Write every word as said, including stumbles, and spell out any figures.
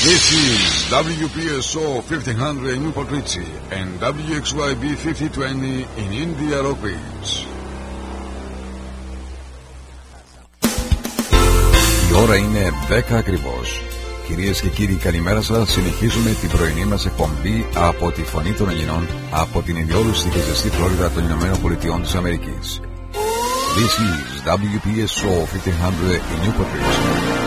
This is W P S O fifteen hundred in Newport Richie and W X Y B fifty twenty in Indianapolis. Η ώρα είναι δέκα ακριβώς. Κυρίες και κύριοι, καλημέρα σας. Συνεχίζουμε την πρωινή μας εκπομπή από τη Φωνή των Ελληνών από την ιδιόλουστη και ζεστή Φλόριδα των Ηνωμένων Πολιτειών της Αμερικής. This is W P S O fifteen hundred in Newport Richie.